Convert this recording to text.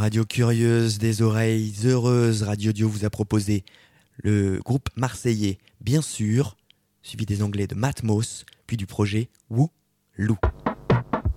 radio curieuse des oreilles heureuses, Radio Dio vous a proposé le groupe marseillais Bien sûr, suivi des anglais de Matmos, puis du projet Woo Lou.